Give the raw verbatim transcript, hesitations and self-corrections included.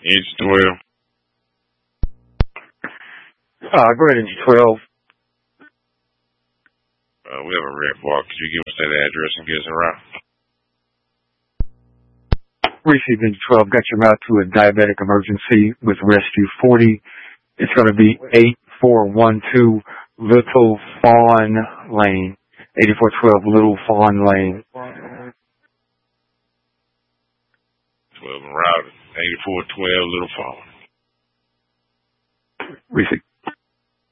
Engine twelve. Uh, go ahead, Engine twelve. Uh, we have a red bar. Could you give us that address and get us around? Received, Engine twelve. Got your route to a diabetic emergency with rescue forty. It's going to be eight four one two Little Fawn Lane. eighty-four twelve Little Fawn Lane. twelve and route. eighty-four twelve Little Fawn. Received.